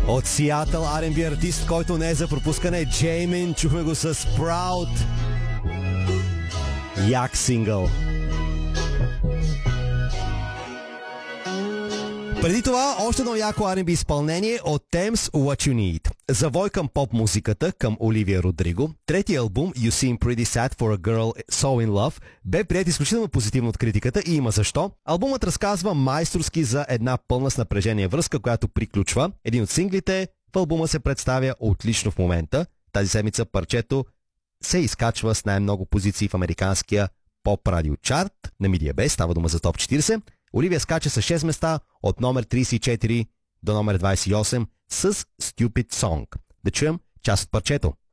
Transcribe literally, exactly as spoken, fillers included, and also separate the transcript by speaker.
Speaker 1: От Сиатъл Ар енд Би артист, който не е за пропускане, Джеймин. Чухме го с Proud. Як сингъл. Преди това, още едно яко Ар енд Би изпълнение от Thames, What You Need. Завой към поп-музиката, към Оливия Родриго. Третия албум, You Seem Pretty Sad for a Girl So In Love, бе прият изключително позитивно от критиката и има защо. Албумът разказва майсторски за една пълна с напрежение връзка, която приключва. Един от синглите в албума се представя отлично в момента. Тази седмица парчето се изкачва с най-много позиции в американския поп-радио чарт на Media Base. Става дума за топ четирийсет. Оливия скача с шест места от номер трийсет и четири до номер двайсет и осем с Stupid Song. Да чуем част от парчето.